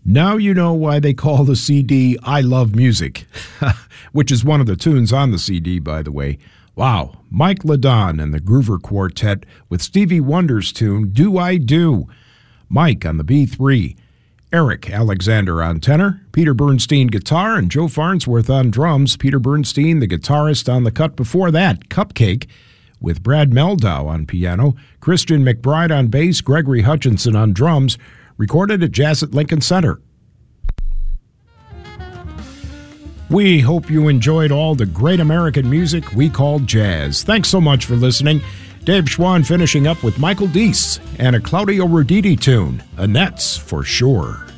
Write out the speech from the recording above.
Now you know why they call the CD I Love Music, which is one of the tunes on the CD, by the way. Wow, Mike LaDon and the Groover Quartet with Stevie Wonder's tune, Do I Do? Mike on the B3, Eric Alexander on tenor, Peter Bernstein guitar, and Joe Farnsworth on drums. Peter Bernstein, the guitarist on the cut before that, Cupcake, with Brad Meldau on piano, Christian McBride on bass, Gregory Hutchinson on drums, recorded at Jazz at Lincoln Center. We hope you enjoyed all the great American music we call jazz. Thanks so much for listening. Dave Schwann finishing up with Michael Deese and a Claudio Roditi tune, Annette's for Sure.